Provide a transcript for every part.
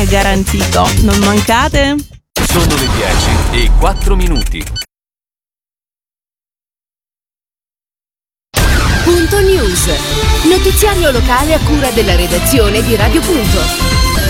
garantito. Non mancate? Sono le 10:04. Punto News. Notiziario locale a cura della redazione di Radio Punto.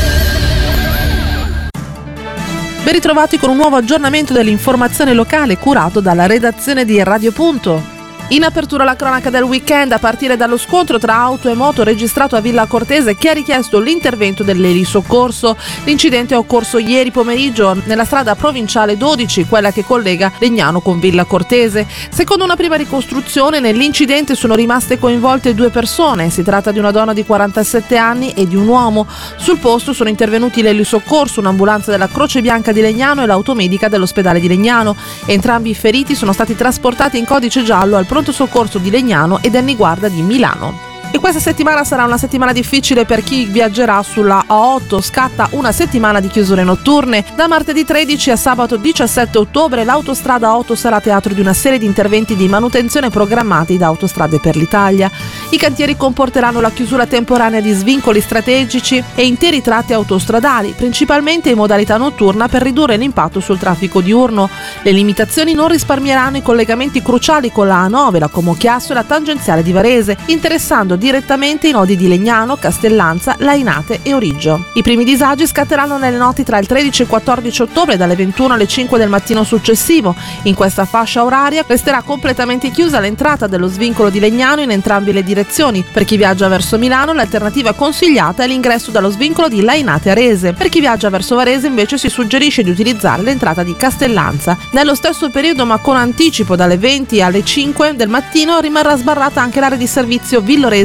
Ben ritrovati con un nuovo aggiornamento dell'informazione locale curato dalla redazione di Radio Punto. In apertura la cronaca del weekend, a partire dallo scontro tra auto e moto registrato a Villa Cortese che ha richiesto l'intervento dell'elisoccorso. L'incidente è occorso ieri pomeriggio nella strada provinciale 12, quella che collega Legnano con Villa Cortese. Secondo una prima ricostruzione, nell'incidente sono rimaste coinvolte 2 persone. Si tratta di una donna di 47 anni e di un uomo. Sul posto sono intervenuti l'elisoccorso, un'ambulanza della Croce Bianca di Legnano e l'automedica dell'ospedale di Legnano. Entrambi i feriti sono stati trasportati in codice giallo al pronto soccorso di Legnano e Danni Guarda di Milano. E questa settimana sarà una settimana difficile per chi viaggerà sulla A8. Scatta una settimana di chiusure notturne. Da martedì 13 a sabato 17 ottobre l'autostrada 8 sarà teatro di una serie di interventi di manutenzione programmati da Autostrade per l'Italia. I cantieri comporteranno la chiusura temporanea di svincoli strategici e interi tratti autostradali, principalmente in modalità notturna per ridurre l'impatto sul traffico diurno. Le limitazioni non risparmieranno i collegamenti cruciali con la A9, la Como Chiasso e la tangenziale di Varese, interessando direttamente i nodi di Legnano, Castellanza, Lainate e Origgio. I primi disagi scatteranno nelle notti tra il 13 e il 14 ottobre dalle 21 alle 5 del mattino successivo. In questa fascia oraria resterà completamente chiusa l'entrata dello svincolo di Legnano in entrambe le direzioni. Per chi viaggia verso Milano l'alternativa consigliata è l'ingresso dallo svincolo di Lainate Arese. Per chi viaggia verso Varese invece si suggerisce di utilizzare l'entrata di Castellanza. Nello stesso periodo, ma con anticipo dalle 20 alle 5 del mattino, rimarrà sbarrata anche l'area di servizio Villorese